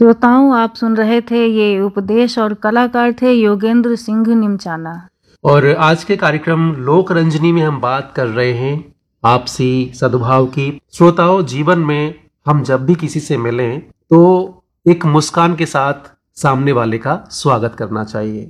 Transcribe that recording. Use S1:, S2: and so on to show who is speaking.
S1: श्रोताओं, आप सुन रहे थे ये उपदेश और कलाकार थे योगेंद्र सिंह निमचाना।
S2: और आज के कार्यक्रम लोक रंजनी में हम बात कर रहे हैं आपसी सद्भाव की। श्रोताओं, जीवन में हम जब भी किसी से मिलें तो एक मुस्कान के साथ सामने वाले का स्वागत करना चाहिए।